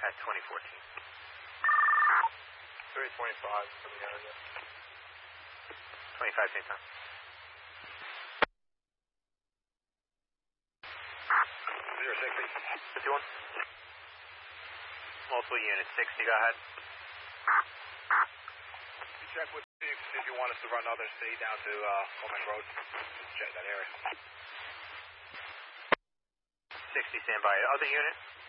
at 2014. 325 from the area. 25, same time. 060. 51. Multiple units, 60, go ahead. You check with Steve if you want us to run other city down to Coleman Road. Check that area. 60, stand by. Other unit?